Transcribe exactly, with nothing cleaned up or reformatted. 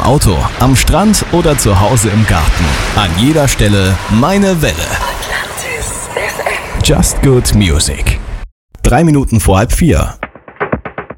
Auto, am Strand oder zu Hause im Garten. An jeder Stelle meine Welle. Atlantis F M. Just Good Music. Drei Minuten vor halb vier.